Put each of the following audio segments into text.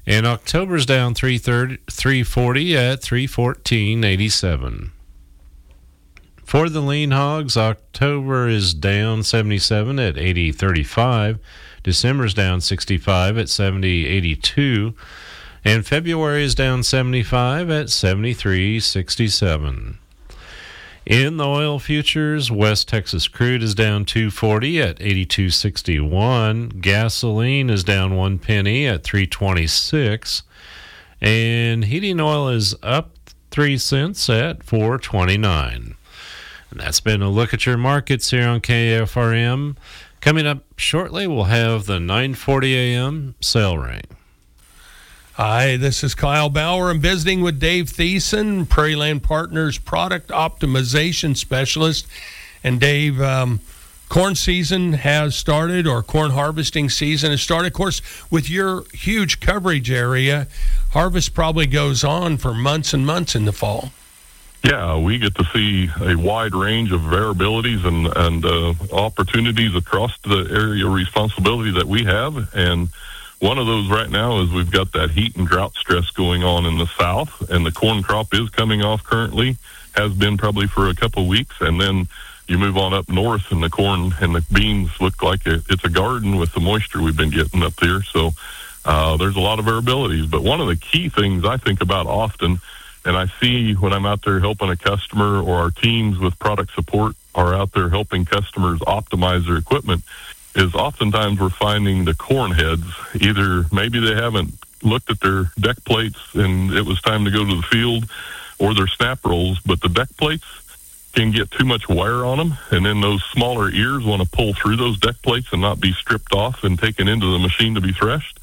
And October's down 340 at 314.87. For the lean hogs, October is down 77 at 80.35. December's down 65 at 70.82. And February is down 75 at 73.67. In the oil futures, West Texas crude is down 240 at 82.61. Gasoline is down 1 penny at 3.26. And heating oil is up 3 cents at 4.29. And that's been a look at your markets here on KFRM. Coming up shortly, we'll have the 9:40 a.m. sale ring. Hi, this is Kyle Bauer. I'm visiting with Dave Thiessen, Prairie Land Partners Product Optimization Specialist. And Dave, corn season has started, or corn harvesting season has started. Of course, with your huge coverage area, harvest probably goes on for months and months in the fall. Yeah, we get to see a wide range of variabilities and opportunities across the area of responsibility that we have. And one of those right now is we've got that heat and drought stress going on in the south, and the corn crop is coming off currently, has been probably for a couple of weeks. And then you move on up north, and the corn and the beans look like it's a garden with the moisture we've been getting up there. So there's a lot of variabilities. But one of the key things I think about often, and I see when I'm out there helping a customer, or our teams with product support are out there helping customers optimize their equipment, is oftentimes we're finding the corn heads, either maybe they haven't looked at their deck plates and it was time to go to the field, or their snap rolls, but the deck plates can get too much wear on them, and then those smaller ears want to pull through those deck plates and not be stripped off and taken into the machine to be threshed.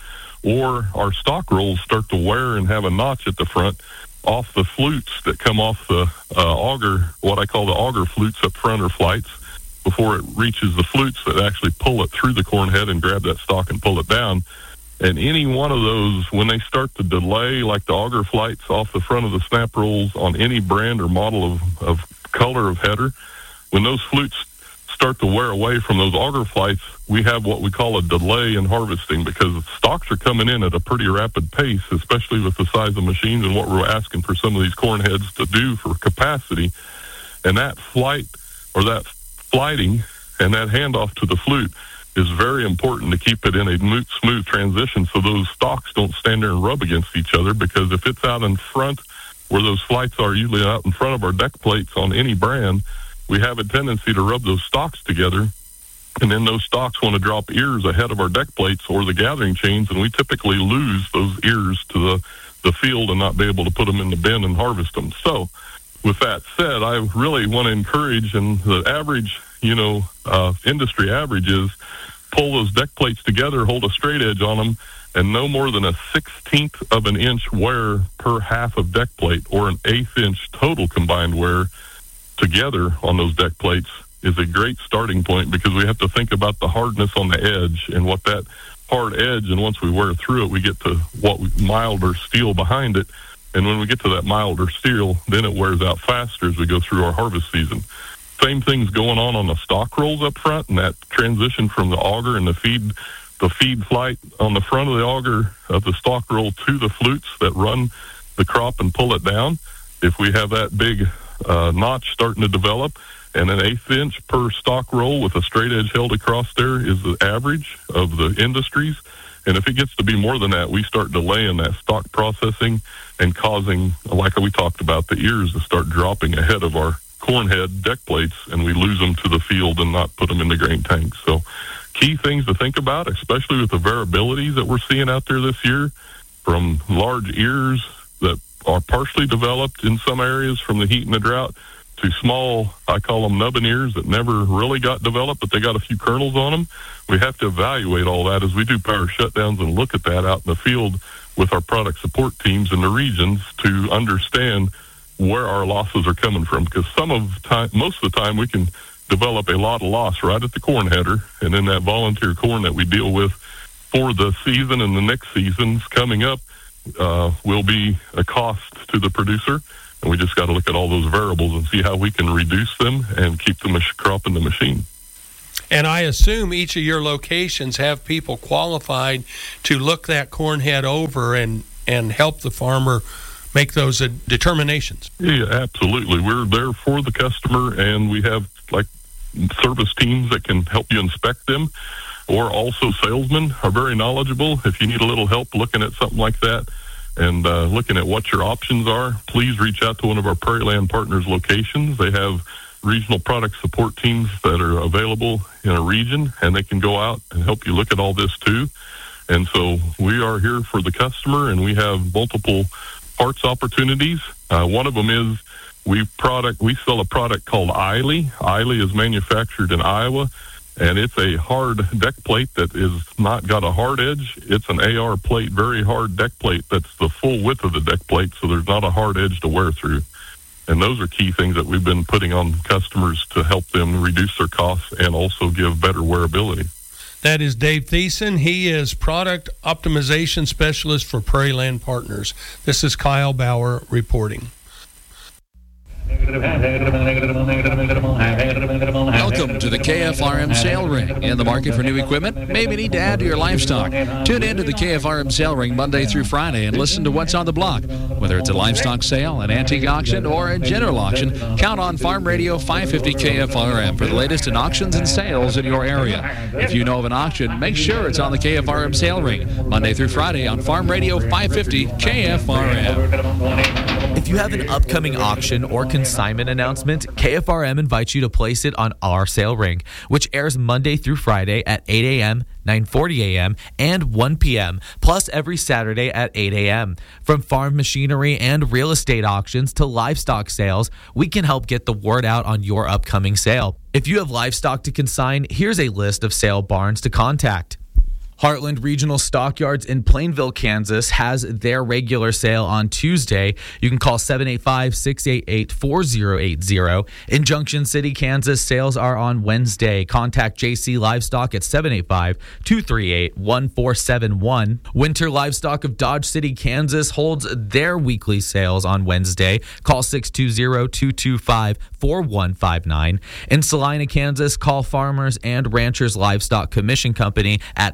Or our stock rolls start to wear and have a notch at the front off the flutes that come off the auger, what I call the auger flutes up front, or flights, before it reaches the flutes that actually pull it through the corn head and grab that stalk and pull it down. And any one of those, when they start to delay, like the auger flights off the front of the snap rolls on any brand or model of color of header, when those flutes start to wear away from those auger flights, we have what we call a delay in harvesting, because stalks are coming in at a pretty rapid pace, especially with the size of machines and what we're asking for some of these corn heads to do for capacity. And that flight, or that flighting, and that handoff to the flute is very important to keep it in a smooth transition, so those stalks don't stand there and rub against each other. Because if it's out in front, where those flights are usually out in front of our deck plates on any brand, we have a tendency to rub those stalks together, and then those stalks want to drop ears ahead of our deck plates or the gathering chains, and we typically lose those ears to the field and not be able to put them in the bin and harvest them. So with that said, I really want to encourage, and the average, industry average is pull those deck plates together, hold a straight edge on them, and no more than a 1/16 of an inch wear per half of deck plate, or an 1/8 inch total combined wear together on those deck plates is a great starting point, because we have to think about the hardness on the edge and what that hard edge, and once we wear through it, we get to what milder steel behind it. And when we get to that milder steel, then it wears out faster as we go through our harvest season. Same thing's going on the stock rolls up front, and that transition from the auger and the feed flight on the front of the auger of the stock roll to the flutes that run the crop and pull it down. If we have that big notch starting to develop, and an 1/8 inch per stock roll with a straight edge held across there is the average of the industries. And if it gets to be more than that, we start delaying that stock processing and causing, like we talked about, the ears to start dropping ahead of our corn head deck plates, and we lose them to the field and not put them in the grain tanks. So key things to think about, especially with the variabilities that we're seeing out there this year, from large ears that are partially developed in some areas from the heat and the drought, to small, I call them nubbin ears, that never really got developed, but they got a few kernels on them. We have to evaluate all that as we do power shutdowns and look at that out in the field with our product support teams in the regions to understand where our losses are coming from. Because most of the time we can develop a lot of loss right at the corn header, and then that volunteer corn that we deal with for the season and the next seasons coming up will be a cost to the producer. And we just got to look at all those variables and see how we can reduce them and keep the crop in the machine. And I assume each of your locations have people qualified to look that corn head over and help the farmer make those determinations. Yeah, absolutely. We're there for the customer, and we have like service teams that can help you inspect them, or also salesmen are very knowledgeable. If you need a little help looking at something like that and looking at what your options are, please reach out to one of our Prairie Land Partners locations. They have regional product support teams that are available in a region, and they can go out and help you look at all this too. And so we are here for the customer, and we have multiple parts opportunities. One of them is we sell a product called Eiley. Eiley is manufactured in Iowa, and it's a hard deck plate that is not got a hard edge. It's an AR plate, very hard deck plate that's the full width of the deck plate, so there's not a hard edge to wear through. And those are key things that we've been putting on customers to help them reduce their costs and also give better wearability. That is Dave Thiessen. He is Product Optimization Specialist for Prairie Land Partners. This is Kyle Bauer reporting. Welcome to the KFRM Sale Ring. In the market for new equipment? Maybe need to add to your livestock. Tune in to the KFRM Sale Ring Monday through Friday and listen to what's on the block. Whether it's a livestock sale, an antique auction, or a general auction, count on Farm Radio 550 KFRM for the latest in auctions and sales in your area. If you know of an auction, make sure it's on the KFRM Sale Ring Monday through Friday on Farm Radio 550 KFRM. If you have an upcoming auction or consignment announcement, KFRM invites you to place it on our sale ring, which airs Monday through Friday at 8 a.m., 9:40 a.m., and 1 p.m., plus every Saturday at 8 a.m. From farm machinery and real estate auctions to livestock sales, we can help get the word out on your upcoming sale. If you have livestock to consign, here's a list of sale barns to contact. Heartland Regional Stockyards in Plainville, Kansas has their regular sale on Tuesday. You can call 785-688-4080. In Junction City, Kansas, sales are on Wednesday. Contact JC Livestock at 785-238-1471. Winter Livestock of Dodge City, Kansas holds their weekly sales on Wednesday. Call 620-225-4159. In Salina, Kansas, call Farmers and Ranchers Livestock Commission Company at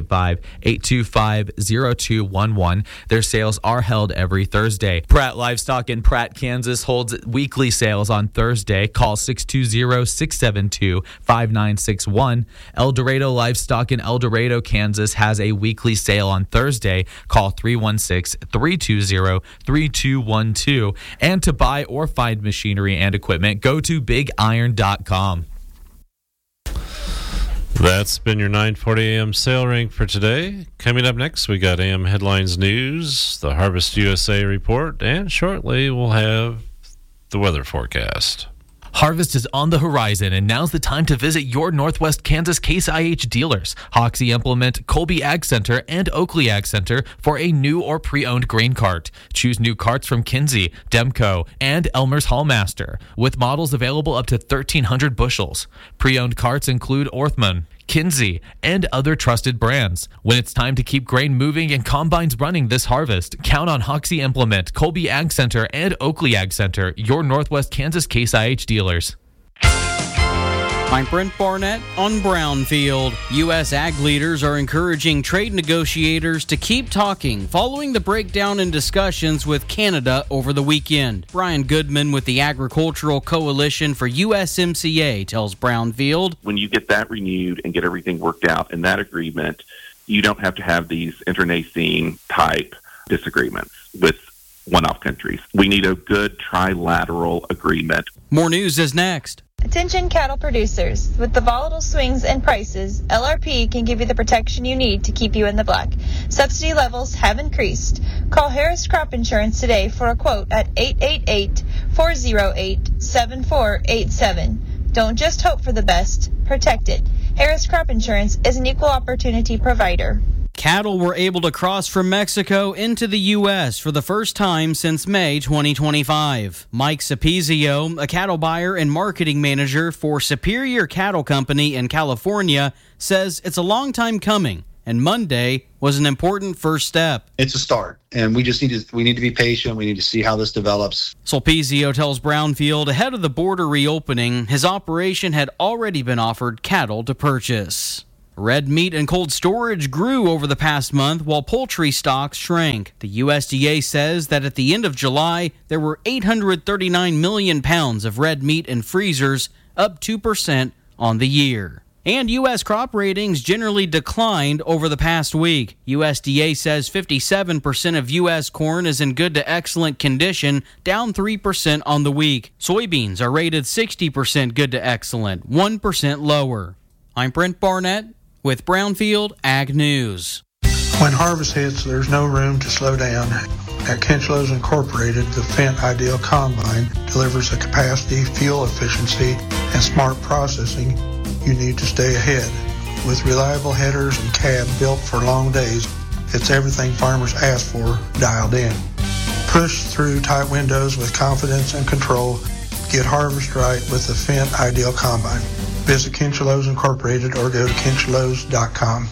785-825-0211. Their sales are held every Thursday. Pratt Livestock in Pratt, Kansas holds weekly sales on Thursday. Call 620-672-5961. El Dorado Livestock in El Dorado, Kansas has a weekly sale on Thursday. Call 316-320-3212. And to buy or find machinery and equipment, go to bigiron.com. That's been your 9:40 a.m. sale ring for today. Coming up next, we got AM Headlines News, the Harvest USA report, and shortly we'll have the weather forecast. Harvest is on the horizon, and now's the time to visit your Northwest Kansas Case IH dealers, Hoxie Implement, Colby Ag Center, and Oakley Ag Center for a new or pre-owned grain cart. Choose new carts from Kinsey, Demco, and Elmer's Hallmaster, with models available up to 1,300 bushels. Pre-owned carts include Orthman, Kinsey, and other trusted brands. When it's time to keep grain moving and combines running this harvest, count on Hoxie Implement, Colby Ag Center, and Oakley Ag Center, your Northwest Kansas Case IH dealers. I'm Brent Barnett on Brownfield. U.S. ag leaders are encouraging trade negotiators to keep talking following the breakdown in discussions with Canada over the weekend. Brian Goodman with the Agricultural Coalition for USMCA tells Brownfield, when you get that renewed and get everything worked out in that agreement, you don't have to have these internecine type disagreements with one-off countries. We need a good trilateral agreement. More news is next. Attention cattle producers. With the volatile swings in prices, LRP can give you the protection you need to keep you in the black. Subsidy levels have increased. Call Harris Crop Insurance today for a quote at 888-408-7487. Don't just hope for the best, protect it. Harris Crop Insurance is an equal opportunity provider. Cattle were able to cross from Mexico into the U.S. for the first time since May 2025. Mike Sapizio, a cattle buyer and marketing manager for Superior Cattle Company in California, says it's a long time coming and Monday was an important first step. It's a start, and we need to be patient. We need to see how this develops. Sulpizio tells Brownfield ahead of the border reopening, his operation had already been offered cattle to purchase. Red meat and cold storage grew over the past month while poultry stocks shrank. The USDA says that at the end of July, there were 839 million pounds of red meat in freezers, up 2% on the year. And U.S. crop ratings generally declined over the past week. USDA says 57% of U.S. corn is in good to excellent condition, down 3% on the week. Soybeans are rated 60% good to excellent, 1% lower. I'm Brent Barnett with Brownfield Ag News. When harvest hits, there's no room to slow down. At Kinchlows Incorporated, the Fendt Ideal Combine delivers the capacity, fuel efficiency, and smart processing you need to stay ahead. With reliable headers and cab built for long days, it's everything farmers ask for dialed in. Push through tight windows with confidence and control. Get harvest right with the Fendt Ideal Combine. Visit Kinchlows Incorporated or go to kinchlows.com.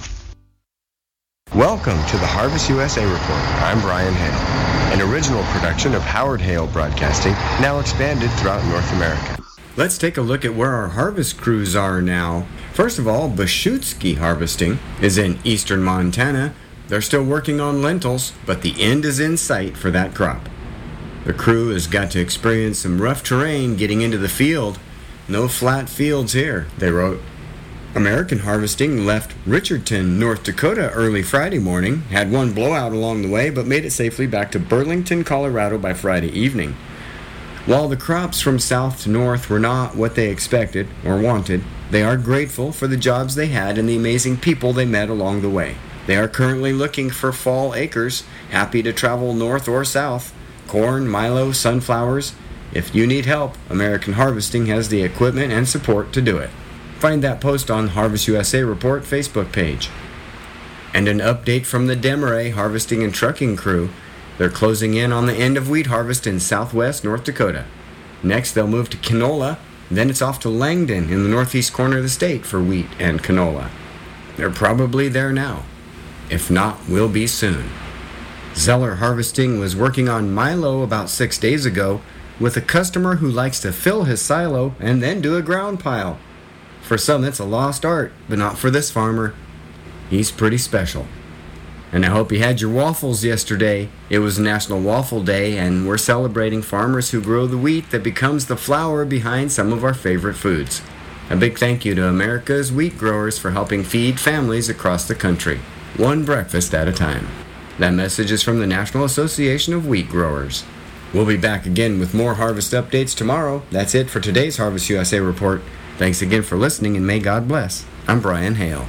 Welcome to the Harvest USA Report. I'm Brian Hale, an original production of Howard Hale Broadcasting, now expanded throughout North America. Let's take a look at where our harvest crews are now. First of all, Beschutski Harvesting is in eastern Montana. They're still working on lentils, but the end is in sight for that crop. The crew has got to experience some rough terrain getting into the field. No flat fields here, they wrote. American Harvesting left Richardton, North Dakota early Friday morning, had one blowout along the way, but made it safely back to Burlington, Colorado by Friday evening. While the crops from south to north were not what they expected or wanted, they are grateful for the jobs they had and the amazing people they met along the way. They are currently looking for fall acres, happy to travel north or south, corn, milo, sunflowers. If you need help, American Harvesting has the equipment and support to do it. Find that post on Harvest USA Report Facebook page. And an update from the Desmarais Harvesting and Trucking crew. They're closing in on the end of wheat harvest in southwest North Dakota. Next, they'll move to canola. Then it's off to Langdon in the northeast corner of the state for wheat and canola. They're probably there now. If not, we'll be soon. Zeller Harvesting was working on milo about 6 days ago with a customer who likes to fill his silo and then do a ground pile. For some, that's a lost art, but not for this farmer. He's pretty special. And I hope you had your waffles yesterday. It was National Waffle Day, and we're celebrating farmers who grow the wheat that becomes the flour behind some of our favorite foods. A big thank you to America's wheat growers for helping feed families across the country, one breakfast at a time. That message is from the National Association of Wheat Growers. We'll be back again with more harvest updates tomorrow. That's it for today's Harvest USA Report. Thanks again for listening, and may God bless. I'm Brian Hale.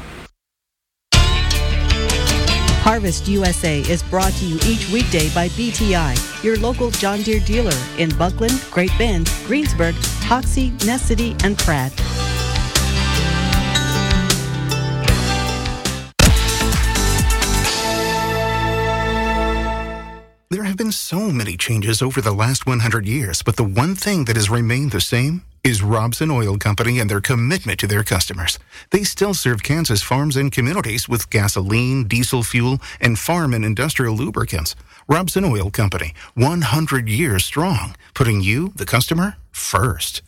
Harvest USA is brought to you each weekday by BTI, your local John Deere dealer in Buckland, Great Bend, Greensburg, Hoxie, Ness City, and Pratt. There have been so many changes over the last 100 years, but the one thing that has remained the same is Robson Oil Company and their commitment to their customers. They still serve Kansas farms and communities with gasoline, diesel fuel, and farm and industrial lubricants. Robson Oil Company, 100 years strong, putting you, the customer, first.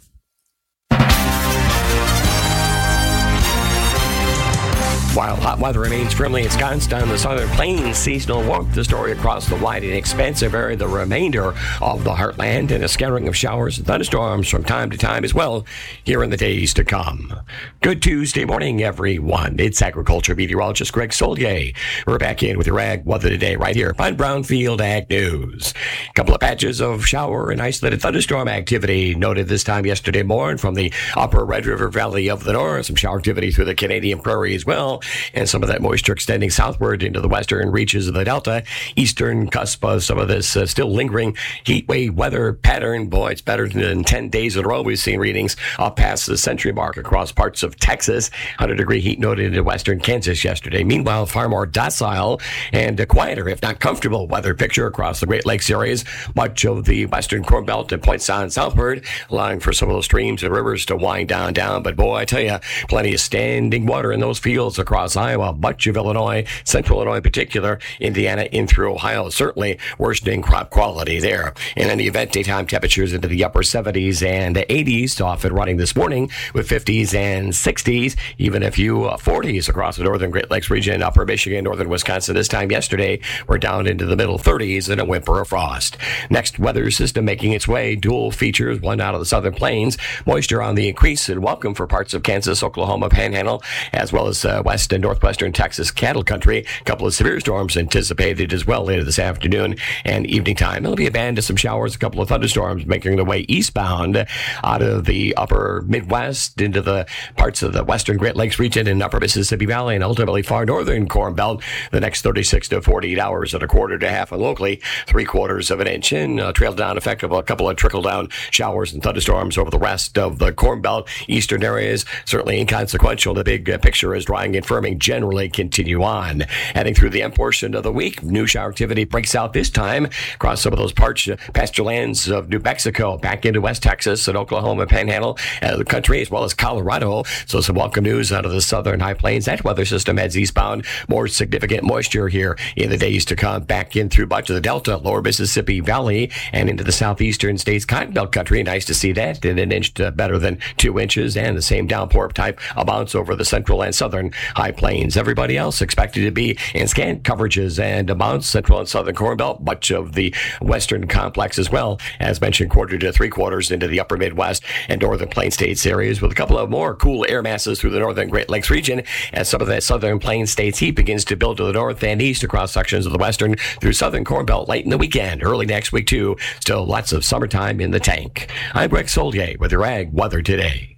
While hot weather remains firmly ensconced on the southern plains, seasonal warmth is story across the wide and expansive area, the remainder of the heartland, and a scattering of showers and thunderstorms from time to time as well here in the days to come. Good Tuesday morning, everyone. It's agriculture meteorologist Greg Solier. We're back in with your ag weather today right here on Brownfield Ag News. A couple of patches of shower and isolated thunderstorm activity noted this time yesterday morning from the upper Red River Valley of the North. Some shower activity through the Canadian Prairie as well. And some of that moisture extending southward into the western reaches of the Delta, eastern cusp of some of this still lingering heat wave weather pattern. Boy, it's better than 10 days in a row. We've seen readings up past the century mark across parts of Texas. 100-degree heat noted in western Kansas yesterday. Meanwhile, far more docile and quieter, if not comfortable, weather picture across the Great Lakes areas. Much of the western Corn Belt and points on southward, allowing for some of those streams and rivers to wind down. But boy, I tell you, plenty of standing water in those fields across across Iowa, much of Illinois, central Illinois in particular, Indiana in through Ohio. Certainly worsening crop quality there. In any event, daytime temperatures into the upper 70s and 80s, off and running this morning with 50s and 60s, even a few 40s across the northern Great Lakes region, upper Michigan, northern Wisconsin. This time yesterday, we're down into the middle 30s and a whimper of frost. Next weather system making its way, dual features, one out of the southern plains, moisture on the increase and welcome for parts of Kansas, Oklahoma, Panhandle, as well as west and northwestern Texas cattle country. A couple of severe storms anticipated as well later this afternoon and evening time. There'll be a band of some showers, a couple of thunderstorms making their way eastbound out of the upper Midwest into the parts of the western Great Lakes region and upper Mississippi Valley and ultimately far northern Corn Belt the next 36 to 48 hours at a quarter to half and locally 3/4 of an inch and trail down effect of a couple of trickle down showers and thunderstorms over the rest of the Corn Belt. Eastern areas certainly inconsequential. The big picture is drying and firming generally continue on. Heading through the end portion of the week, new shower activity breaks out this time across some of those parched pasture lands of New Mexico, back into West Texas and Oklahoma Panhandle, the country, as well as Colorado. So some welcome news out of the southern high plains. That weather system heads eastbound. More significant moisture here in the days to come. Back in through much of the Delta, lower Mississippi Valley, and into the southeastern states, Cotton Belt country. Nice to see that. And an inch to better than 2 inches, and the same downpour type amounts over the central and southern high plains. Everybody else expected to be in scant coverages and amounts. Central and southern Corn Belt, much of the western complex as well. As mentioned, 1/4 to 3/4 into the upper Midwest and northern plain states areas, with a couple of more cool air masses through the northern Great Lakes region as some of that southern plain states heat begins to build to the north and east across sections of the western through southern Corn Belt late in the weekend, early next week too. Still lots of summertime in the tank. I'm Greg Solier with your Ag Weather Today.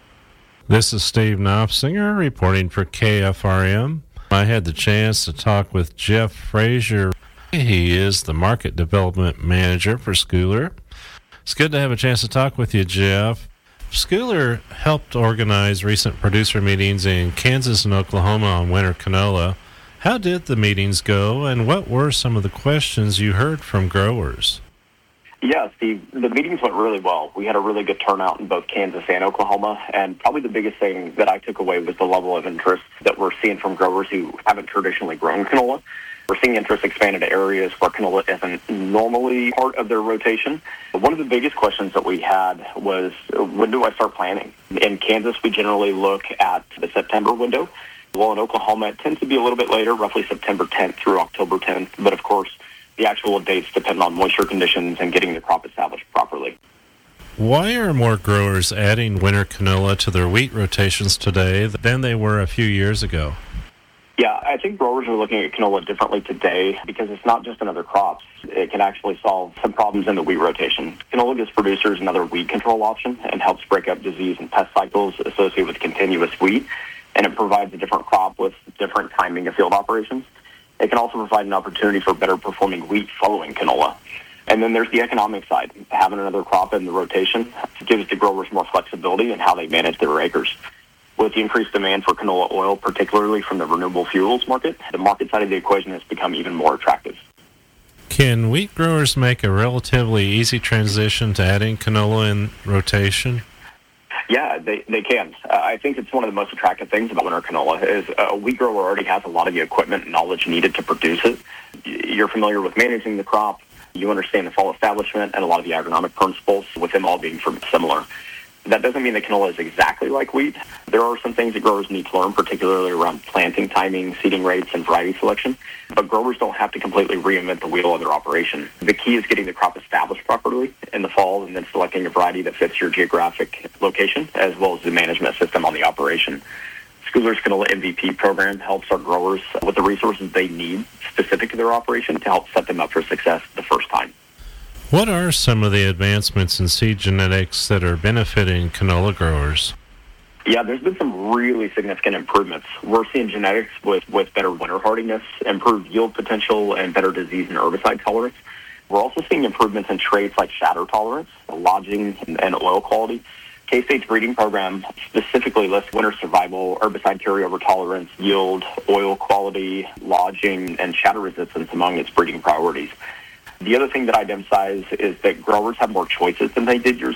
This is Steve Knopfsinger reporting for KFRM. I had the chance to talk with Jeff Frazier. He is the Market Development Manager for Schooler. It's good to have a chance to talk with you, Jeff. Schooler helped organize recent producer meetings in Kansas and Oklahoma on winter canola. How did the meetings go, and what were some of the questions you heard from growers? Yeah, Steve, the meetings went really well. We had a really good turnout in both Kansas and Oklahoma, and probably the biggest thing that I took away was the level of interest that we're seeing from growers who haven't traditionally grown canola. We're seeing interest expanded to areas where canola isn't normally part of their rotation. But one of the biggest questions that we had was, when do I start planting? In Kansas, we generally look at the September window. Well, in Oklahoma, it tends to be a little bit later, roughly September 10th through October 10th. But, of course, the actual dates depend on moisture conditions and getting the crop established properly. Why are more growers adding winter canola to their wheat rotations today than they were a few years ago? Yeah, I think growers are looking at canola differently today because it's not just another crop. It can actually solve some problems in the wheat rotation. Canola gives producers another weed control option and helps break up disease and pest cycles associated with continuous wheat, and it provides a different crop with different timing of field operations. It can also provide an opportunity for better performing wheat following canola. And then there's the economic side. Having another crop in the rotation gives the growers more flexibility in how they manage their acres. With the increased demand for canola oil, particularly from the renewable fuels market, the market side of the equation has become even more attractive. Can wheat growers make a relatively easy transition to adding canola in rotation? Yeah, they can. I think it's one of the most attractive things about winter canola is a wheat grower already has a lot of the equipment and knowledge needed to produce it. You're familiar with managing the crop. You understand the fall establishment and a lot of the agronomic principles, with them all being similar. That doesn't mean that canola is exactly like wheat. There are some things that growers need to learn, particularly around planting timing, seeding rates, and variety selection. But growers don't have to completely reinvent the wheel of their operation. The key is getting the crop established properly in the fall and then selecting a variety that fits your geographic location, as well as the management system on the operation. Schooler's Canola MVP program helps our growers with the resources they need specific to their operation to help set them up for success the first time. What are some of the advancements in seed genetics that are benefiting canola growers? Yeah, there's been some really significant improvements. We're seeing genetics with better winter hardiness, improved yield potential, and better disease and herbicide tolerance. We're also seeing improvements in traits like shatter tolerance, lodging, and oil quality. K-State's breeding program specifically lists winter survival, herbicide carryover tolerance, yield, oil quality, lodging, and shatter resistance among its breeding priorities. The other thing that I'd emphasize is that growers have more choices than they did years ago.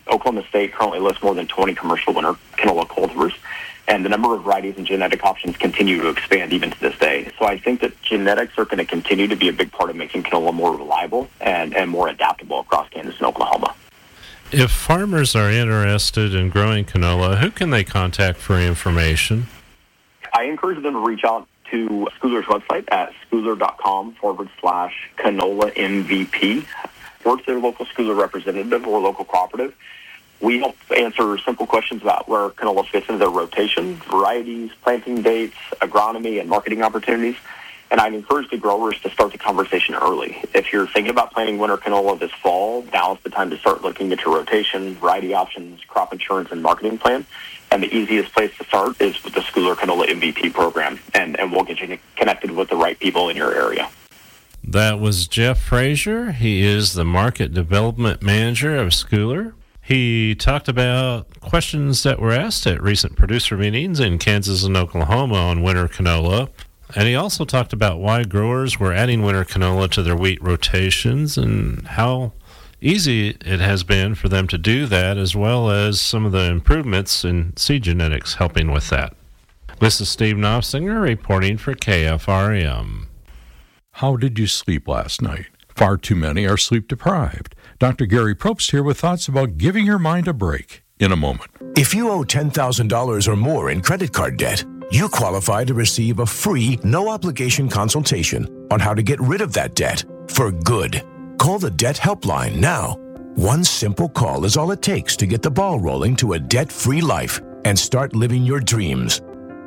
Oklahoma State currently lists more than 20 commercial winter canola cultivars, and the number of varieties and genetic options continue to expand even to this day. So I think that genetics are going to continue to be a big part of making canola more reliable and more adaptable across Kansas and Oklahoma. If farmers are interested in growing canola, who can they contact for information? I encourage them to reach out to Schooler's website at schooler.com/canola MVP, or to their local Schooler representative or local cooperative. We help answer simple questions about where canola fits into their rotation, varieties, planting dates, agronomy, and marketing opportunities. And I'd encourage the growers to start the conversation early. If you're thinking about planting winter canola this fall, now's the time to start looking at your rotation, variety options, crop insurance, and marketing plan. And the easiest place to start is with the Schooler Canola MVP program, and we'll get you connected with the right people in your area. That was Jeff Frazier. He is the Market Development Manager of Schooler. He talked about questions that were asked at recent producer meetings in Kansas and Oklahoma on winter canola. And he also talked about why growers were adding winter canola to their wheat rotations and how easy it has been for them to do that, as well as some of the improvements in seed genetics helping with that. This is Steve Knopfsinger reporting for KFRM. How did you sleep last night? Far too many are sleep deprived. Dr. Gary Probst here with thoughts about giving your mind a break in a moment. If you owe $10,000 or more in credit card debt, you qualify to receive a free, no-obligation consultation on how to get rid of that debt for good. Call the Debt Helpline now. One simple call is all it takes to get the ball rolling to a debt-free life and start living your dreams.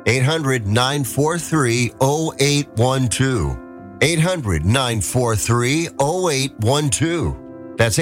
800-943-0812. 800-943-0812. That's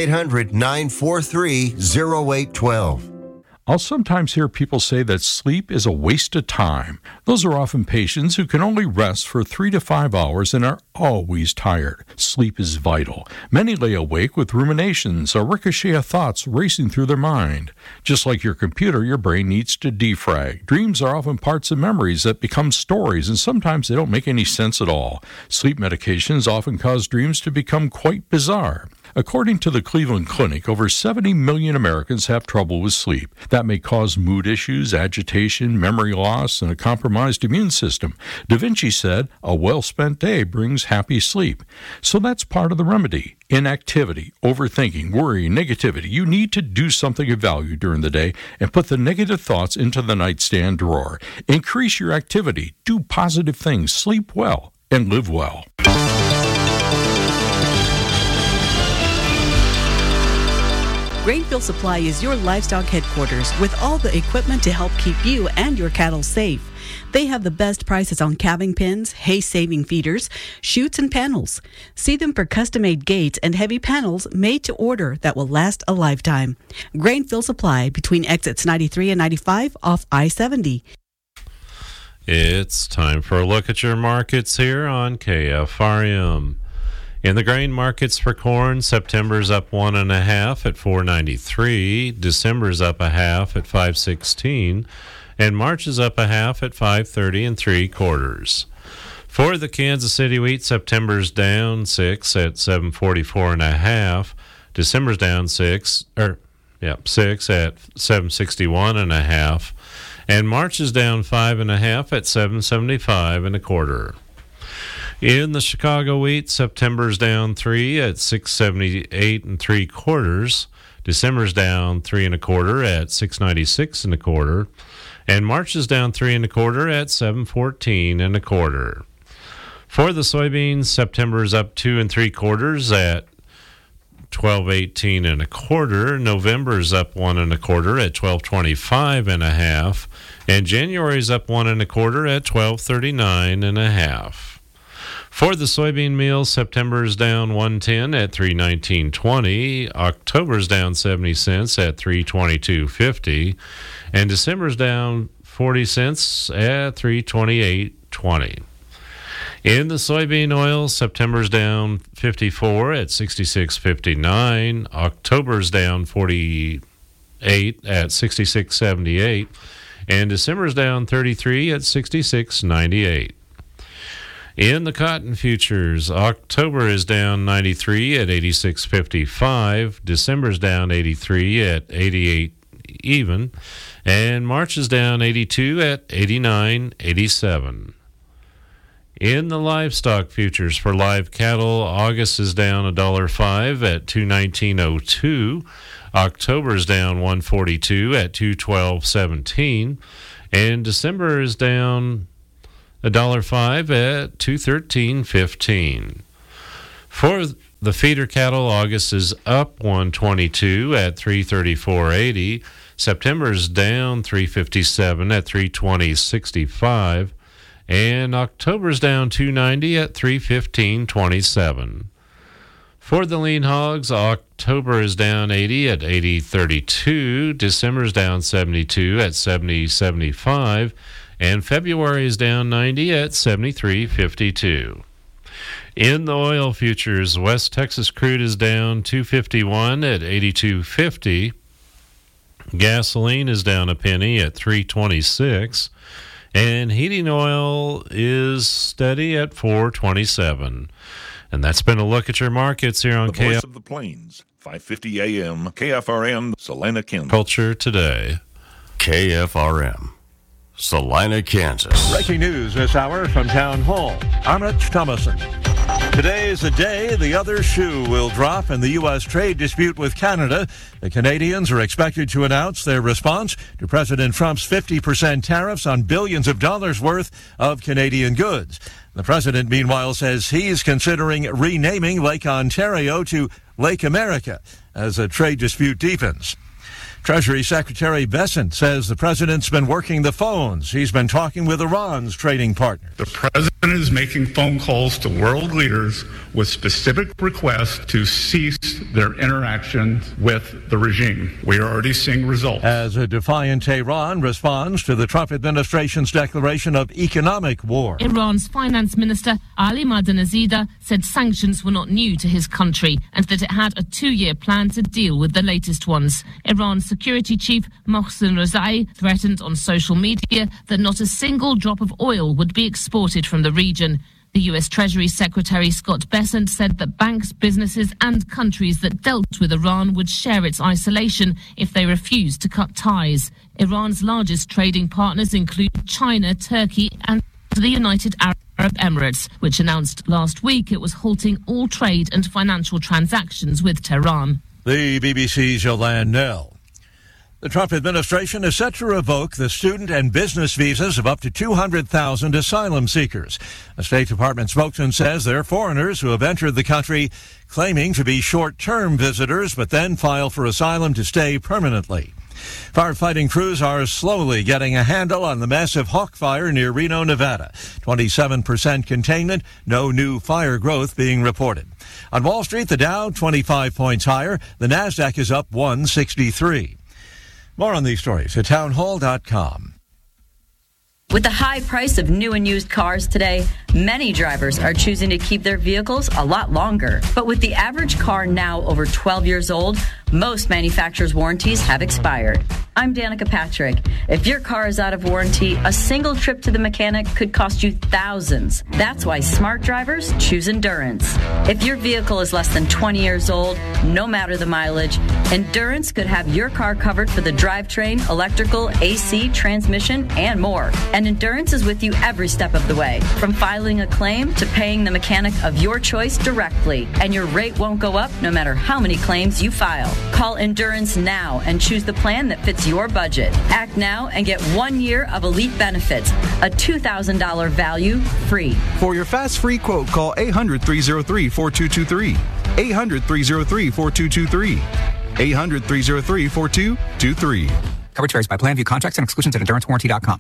800-943-0812. I'll sometimes hear people say that sleep is a waste of time. Those are often patients who can only rest for 3 to 5 hours and are always tired. Sleep is vital. Many lay awake with ruminations, a ricochet of thoughts racing through their mind. Just like your computer, your brain needs to defrag. Dreams are often parts of memories that become stories, and sometimes they don't make any sense at all. Sleep medications often cause dreams to become quite bizarre. According to the Cleveland Clinic, over 70 million Americans have trouble with sleep. That may cause mood issues, agitation, memory loss, and a compromised immune system. Da Vinci said, a well-spent day brings happy sleep. So that's part of the remedy. Inactivity, overthinking, worry, negativity. You need to do something of value during the day and put the negative thoughts into the nightstand drawer. Increase your activity, do positive things, sleep well, and live well. Grainfield Supply is your livestock headquarters with all the equipment to help keep you and your cattle safe. They have the best prices on calving pens, hay-saving feeders, chutes, and panels. See them for custom-made gates and heavy panels made to order that will last a lifetime. Grainfield Supply between exits 93 and 95 off I-70. It's time for a look at your markets here on KFRM. In the grain markets for corn, September's up 1.5 at $4.93, December's up 0.5 at $5.16, and March is up 0.5 at $5.30 3/4. For the Kansas City wheat, September's down 6 at $7.44.5, December's down 6 at $7.61.5, and March is down 5.5 at $7.75 1/4. In the Chicago wheat, September's down 3 at $6.78 3/4. December's down 3 1/4 at $6.96 1/4, and March is down 3 1/4 at $7.14 1/4. For the soybeans, September's up 2 3/4 at $12.18 1/4. November's up 1 1/4 at $12.25 1/2, and January's up 1 1/4 at $12.39 1/2. For the soybean meal, September's down 1.10 at $3.19.20, October's down 70 cents at $3.22.50, and December's down 40 cents at $3.28.20. In the soybean oil, September's down 54 at $66.59, October's down 48 at $66.78, and December's down 33 at $66.98. In the cotton futures, October is down 93 at 86.55. December's down 83 at 88 even. And March is down 82 at 89.87. In the livestock futures for live cattle, August is down $1.05 at $219.02. October is down $1.42 at $212.17. And December is down $1.05 at $213.15. For the feeder cattle, August is up $1.22 at $334.80. September is down $357 at $320.65. And October's down $290 at $315.27. For the lean hogs, October is down 80 at 80.32. December's down 72 at 70.75. And February is down 90 at 73.52. In the oil futures, West Texas crude is down $2.51 at 82.50. Gasoline is down a penny at $3.26. And heating oil is steady at $4.27. And that's been a look at your markets here on The Voice of the Plains, 550 AM, KFRM, Salina, Kansas. Culture Today. KFRM, Salina, Kansas. Breaking news this hour from Town Hall. I'm Rich Thomason. Today is the day the other shoe will drop in the U.S. trade dispute with Canada. The Canadians are expected to announce their response to President Trump's 50% tariffs on billions of dollars worth of Canadian goods. The president, meanwhile, says he's considering renaming Lake Ontario to Lake America as the trade dispute deepens. Treasury Secretary Bessent says the president's been working the phones. He's been talking with Iran's trading partner. The president is making phone calls to world leaders with specific requests to cease their interaction with the regime. We are already seeing results. As a defiant Iran responds to the Trump administration's declaration of economic war. Iran's finance minister, Ali Madanazadeh, said sanctions were not new to his country and that it had a 2-year plan to deal with the latest ones. Iran's security chief Mohsen Rezai threatened on social media that not a single drop of oil would be exported from the region. The U.S. Treasury Secretary Scott Bessent said that banks, businesses and countries that dealt with Iran would share its isolation if they refused to cut ties. Iran's largest trading partners include China, Turkey and the United Arab Emirates, which announced last week it was halting all trade and financial transactions with Tehran. The BBC's Yolande Nell. The Trump administration is set to revoke the student and business visas of up to 200,000 asylum seekers. A State Department spokesman says they're foreigners who have entered the country claiming to be short-term visitors but then file for asylum to stay permanently. Firefighting crews are slowly getting a handle on the massive Hawk Fire near Reno, Nevada. 27% containment, no new fire growth being reported. On Wall Street, the Dow 25 points higher. The Nasdaq is up 163. More on these stories at townhall.com. With the high price of new and used cars today, many drivers are choosing to keep their vehicles a lot longer. But with the average car now over 12 years old, most manufacturers' warranties have expired. I'm Danica Patrick. If your car is out of warranty, a single trip to the mechanic could cost you thousands. That's why smart drivers choose Endurance. If your vehicle is less than 20 years old, no matter the mileage, Endurance could have your car covered for the drivetrain, electrical, AC, transmission, and more. And Endurance is with you every step of the way, from filing a claim to paying the mechanic of your choice directly. And your rate won't go up no matter how many claims you file. Call Endurance now and choose the plan that fits your budget. Act now and get 1 year of elite benefits, a $2,000 value free. For your fast free quote, call 800-303-4223. 800-303-4223. 800-303-4223. Coverage varies by plan. View contracts and exclusions at endurancewarranty.com.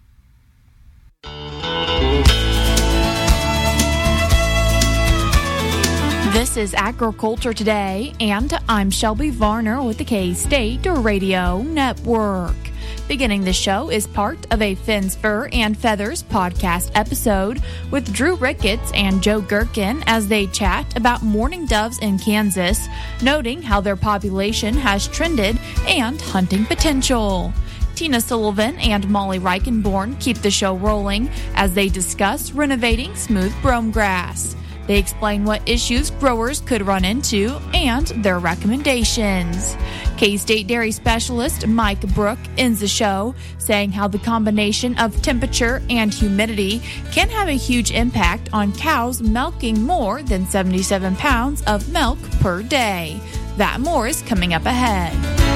This is Agriculture Today, and I'm Shelby Varner with the K-State Radio Network. Beginning the show is part of a Fins, Fur, and Feathers podcast episode with Drew Ricketts and Joe Gherkin as they chat about mourning doves in Kansas, noting how their population has trended and hunting potential. Tina Sullivan and Molly Reichenborn keep the show rolling as they discuss renovating smooth brome grass. They explain what issues growers could run into and their recommendations. K-State dairy specialist Mike Brook ends the show saying how the combination of temperature and humidity can have a huge impact on cows milking more than 77 pounds of milk per day. That and more is coming up ahead.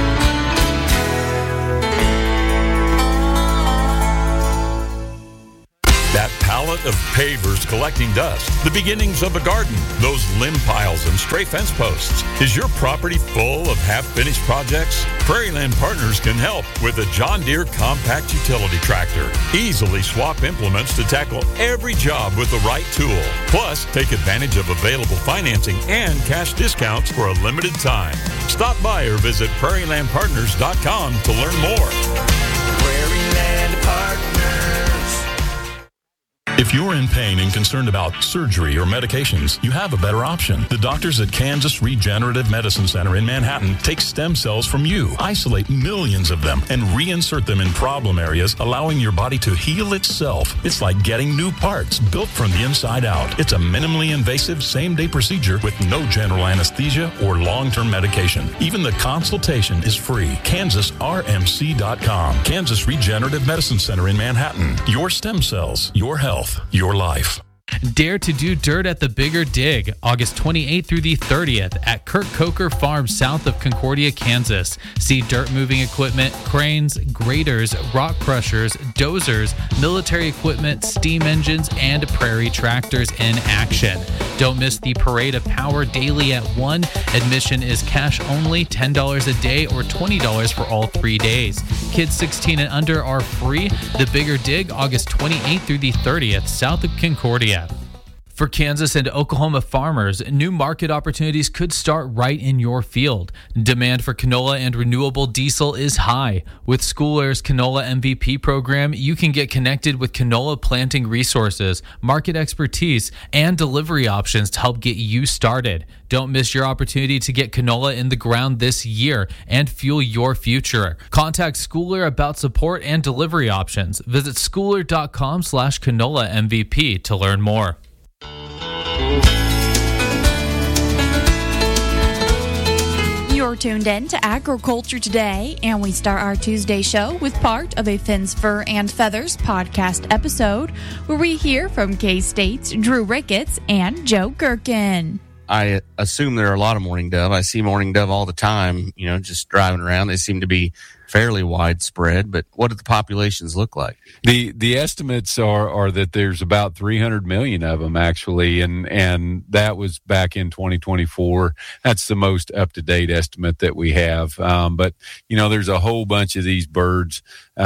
That pallet of pavers collecting dust, the beginnings of a garden, those limb piles and stray fence posts. Is your property full of half-finished projects? Prairie Land Partners can help with a John Deere compact utility tractor. Easily swap implements to tackle every job with the right tool. Plus, take advantage of available financing and cash discounts for a limited time. Stop by or visit prairielandpartners.com to learn more. Prairie Land Partners. If you're in pain and concerned about surgery or medications, you have a better option. The doctors at Kansas Regenerative Medicine Center in Manhattan take stem cells from you, isolate millions of them, and reinsert them in problem areas, allowing your body to heal itself. It's like getting new parts built from the inside out. It's a minimally invasive same-day procedure with no general anesthesia or long-term medication. Even the consultation is free. KansasRMC.com. Kansas Regenerative Medicine Center in Manhattan. Your stem cells, your health. Your life. Dare to do dirt at the Bigger Dig, August 28th through the 30th at Kurt Coker Farm south of Concordia, Kansas. See dirt moving equipment, cranes, graders, rock crushers, dozers, military equipment, steam engines, and prairie tractors in action. Don't miss the Parade of Power daily at 1. Admission is cash only, $10 a day or $20 for all 3 days. Kids 16 and under are free. The Bigger Dig, August 28th through the 30th, south of Concordia. For Kansas and Oklahoma farmers, new market opportunities could start right in your field. Demand for canola and renewable diesel is high. With Schooler's Canola MVP program, you can get connected with canola planting resources, market expertise, and delivery options to help get you started. Don't miss your opportunity to get canola in the ground this year and fuel your future. Contact Schooler about support and delivery options. Visit schooler.com/canola MVP to learn more. You're tuned in to Agriculture Today, and we start our Tuesday show with part of a Fins, Fur, and Feathers podcast episode where we hear from K-State's Drew Ricketts and Joe Gherkin. I assume there are a lot of mourning dove. I see mourning dove all the time, just driving around. They seem to be fairly widespread, but what do the populations look like? The estimates are that there's about 300 million of them actually, and that was back in 2024. That's the most up-to-date estimate that we have. But there's a whole bunch of these birds,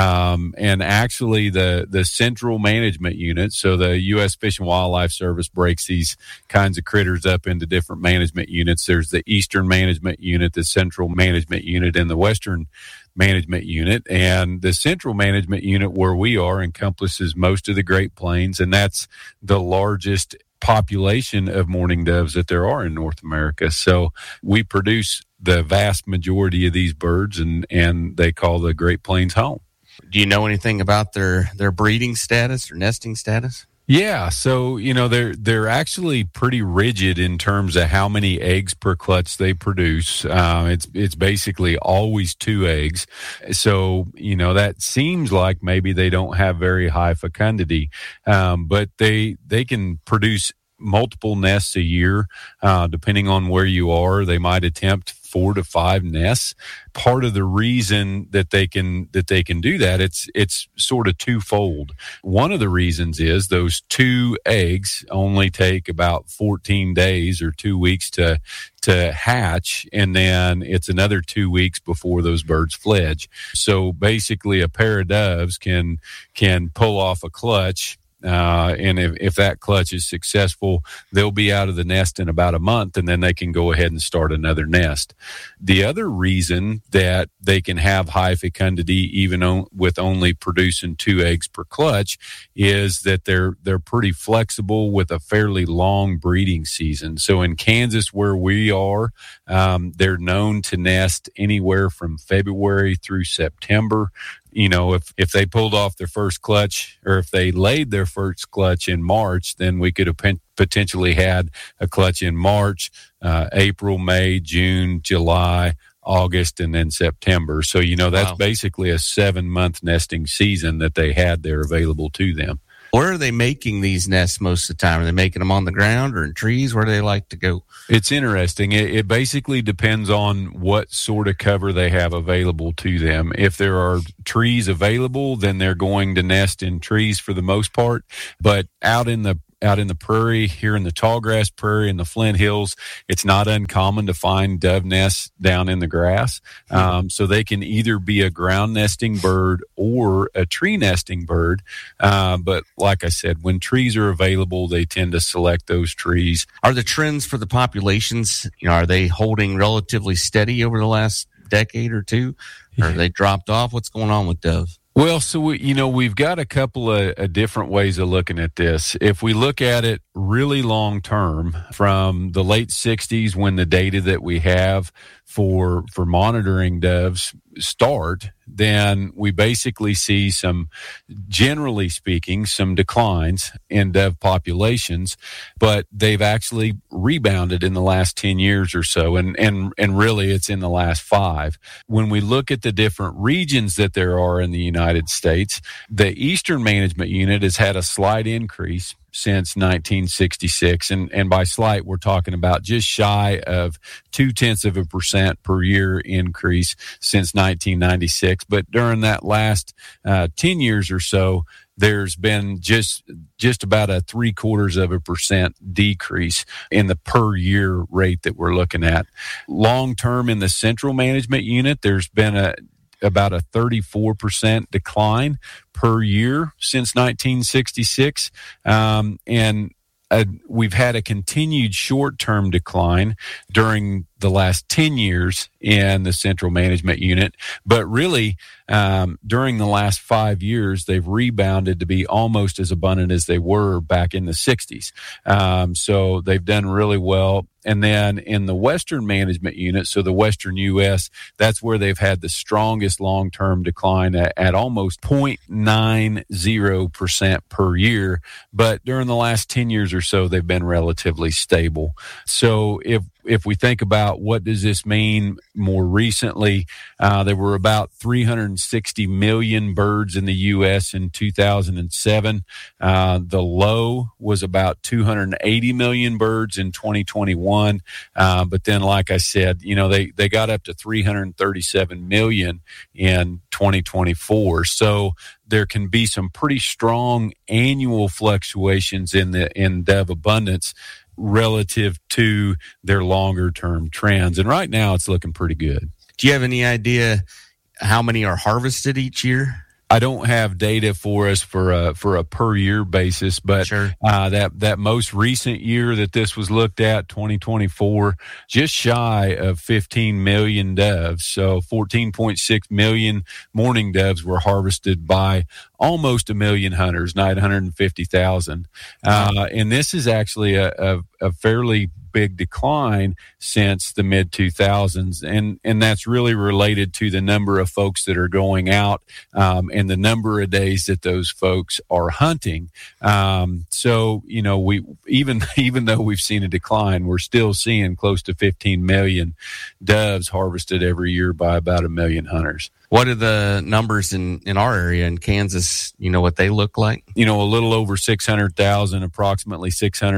and actually the Central Management Unit, so the U.S. Fish and Wildlife Service breaks these kinds of critters up into different management units. There's the Eastern Management Unit, the Central Management Unit, and the Western Management Unit, and the Central Management Unit where we are encompasses most of the Great Plains, and that's the largest population of mourning doves that there are in North America. So we produce the vast majority of these birds, and they call the Great Plains home. Do you know anything about their breeding status or nesting status? Yeah, so they're actually pretty rigid in terms of how many eggs per clutch they produce. It's basically always 2 eggs. So that seems like maybe they don't have very high fecundity, but they can produce multiple nests a year, depending on where you are. They might attempt 4 to 5 nests. Part of the reason that they can do that, it's sort of twofold. One of the reasons is those 2 eggs only take about 14 days or 2 weeks to hatch, and then it's another 2 weeks before those birds fledge. So basically a pair of doves can pull off a clutch, and if that clutch is successful, they'll be out of the nest in about a month, and then they can go ahead and start another nest. The other reason that they can have high fecundity even with only producing 2 eggs per clutch is that they're pretty flexible with a fairly long breeding season. So in Kansas, where we are, they're known to nest anywhere from February through September. You know, if they pulled off their first clutch, or if they laid their first clutch in March, then we could have potentially had a clutch in March, April, May, June, July, August, and then September. So, you know, that's basically a 7-month nesting season that they had there available to them. Where are they making these nests most of the time? Are they making them on the ground or in trees? Where do they like to go? It's interesting. It basically depends on what sort of cover they have available to them. If there are trees available, then they're going to nest in trees for the most part. But out in the prairie, here in the tallgrass prairie and the Flint Hills, it's not uncommon to find dove nests down in the grass. So they can either be a ground nesting bird or a tree nesting bird. But like I said, when trees are available, they tend to select those trees. Are the trends for the populations, you know, are they holding relatively steady over the last decade or two? Or are they dropped off? What's going on with doves? Well, so we've got a couple of different ways of looking at this. If we look at it really long term, from the late 60s, when the data that we have for monitoring doves start, then we basically see generally speaking, some declines in dove populations, but they've actually rebounded in the last 10 years or so. And really it's in the last 5. When we look at the different regions that there are in the United States, the Eastern Management Unit has had a slight increase since 1966. And by slight, we're talking about just shy of 0.2% per year increase since 1996. But during that last 10 years or so, there's been just about a 0.75% decrease in the per year rate that we're looking at. Long term in the Central Management Unit, there's been about a 34% decline per year since 1966. We've had a continued short-term decline during the last 10 years in the Central Management Unit. But really, during the last 5 years, they've rebounded to be almost as abundant as they were back in the 60s. So they've done really well. And then in the Western Management Unit, so the Western U.S., that's where they've had the strongest long-term decline at almost 0.90% per year. But during the last 10 years or so, they've been relatively stable. So if we think about what does this mean more recently, there were about 360 million birds in the U.S. in 2007. The low was about 280 million birds in 2021. But then, like I said, you know, they got up to 337 million in 2024. So there can be some pretty strong annual fluctuations in dove abundance relative to their longer term trends. And right now it's looking pretty good. Do you have any idea how many are harvested each year? I don't have data for us for a per year basis, but sure. That most recent year that this was looked at, 2024, just shy of 15 million doves. So 14.6 million mourning doves were harvested by almost 1 million hunters, 950,000. And this is actually a fairly big decline since the mid 2000s. And that's really related to the number of folks that are going out, and the number of days that those folks are hunting. So, you know, we, even though we've seen a decline, we're still seeing close to 15 million doves harvested every year by about 1 million hunters. What are the numbers in our area in Kansas? You know what they look like? You know, a little over 600,000, approximately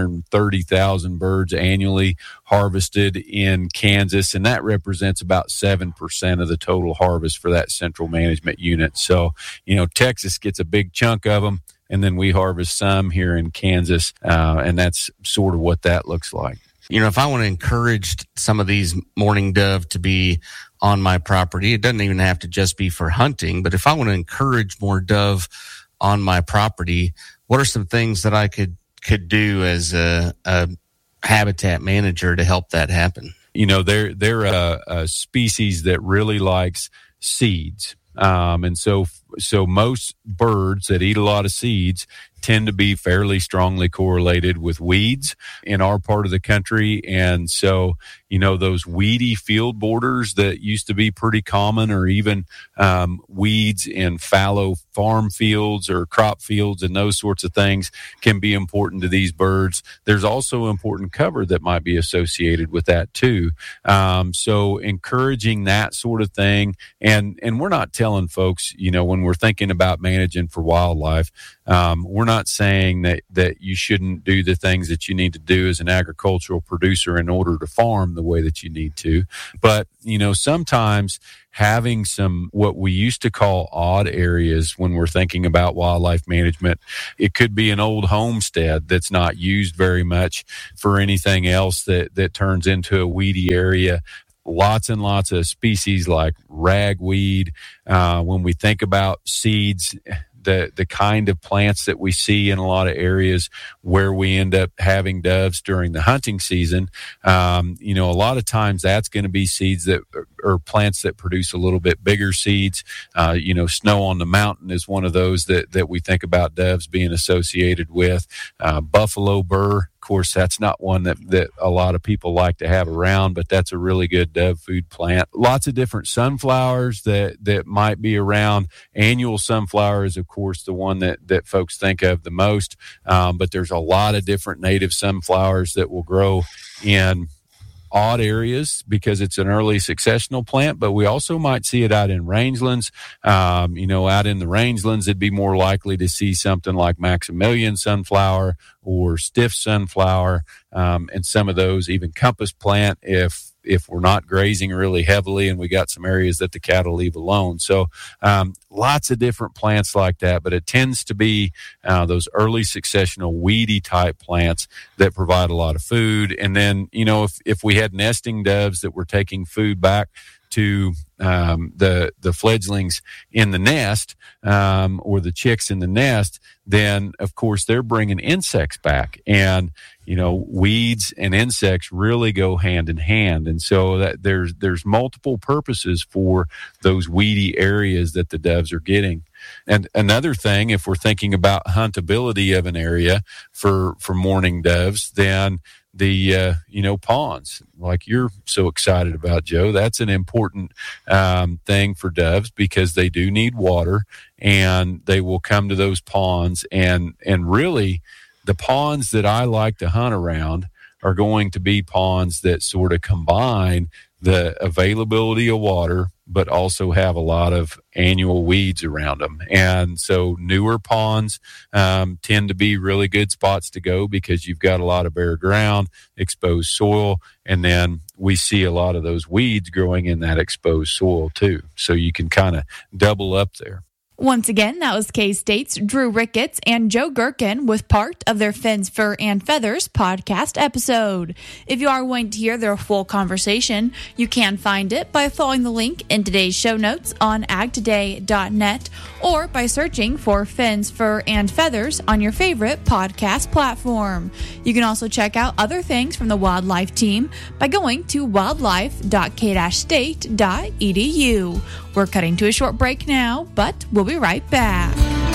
630,000 birds annually harvested in Kansas, and that represents about 7% of the total harvest for that Central Management Unit. So, you know, Texas gets a big chunk of them, and then we harvest some here in Kansas, and that's sort of what that looks like. You know, if I want to encourage some of these mourning dove to be on my property, it doesn't even have to just be for hunting, but if I want to encourage more dove on my property, what are some things that I could do as a habitat manager to help that happen? You know, they're a species that really likes seeds. And so So most birds that eat a lot of seeds tend to be fairly strongly correlated with weeds in our part of the country. And so, those weedy field borders that used to be pretty common, or even weeds in fallow farm fields or crop fields and those sorts of things, can be important to these birds. There's also important cover that might be associated with that too. So encouraging that sort of thing. And we're not telling folks, when we're thinking about managing for wildlife, we're not saying that you shouldn't do the things that you need to do as an agricultural producer in order to farm the way that you need to. But, sometimes having some what we used to call odd areas when we're thinking about wildlife management, it could be an old homestead that's not used very much for anything else that turns into a weedy area. Lots and lots of species like ragweed. When we think about seeds, the kind of plants that we see in a lot of areas where we end up having doves during the hunting season, a lot of times that's going to be seeds that or plants that produce a little bit bigger seeds. Snow on the mountain is one of those that we think about doves being associated with. Buffalo burr, of course, that's not one that a lot of people like to have around, but that's a really good dove food plant. Lots of different sunflowers that might be around. Annual sunflower is, of course, the one that folks think of the most, but there's a lot of different native sunflowers that will grow in odd areas because it's an early successional plant, but we also might see it out in rangelands. Out in the rangelands, it'd be more likely to see something like Maximilian sunflower or stiff sunflower, and some of those, even compass plant, if we're not grazing really heavily and we got some areas that the cattle leave alone. So lots of different plants like that, but it tends to be those early successional weedy type plants that provide a lot of food. And then, if we had nesting doves that were taking food back to the fledglings in the nest, or the chicks in the nest, then of course they're bringing insects back, and weeds and insects really go hand in hand. And so that there's multiple purposes for those weedy areas that the doves are getting. And another thing, if we're thinking about huntability of an area for mourning doves, then the ponds, like you're so excited about, Joe, that's an important thing for doves because they do need water, and they will come to those ponds. And really, the ponds that I like to hunt around are going to be ponds that sort of combine the availability of water, but also have a lot of annual weeds around them. And so newer ponds tend to be really good spots to go because you've got a lot of bare ground, exposed soil, and then we see a lot of those weeds growing in that exposed soil too. So you can kind of double up there. Once again, that was K-State's Drew Ricketts and Joe Gherkin with part of their Fins, Fur, and Feathers podcast episode. If you are wanting to hear their full conversation, you can find it by following the link in today's show notes on agtoday.net or by searching for Fins, Fur, and Feathers on your favorite podcast platform. You can also check out other things from the wildlife team by going to wildlife.k-state.edu. We're cutting to a short break now, but we'll be right back.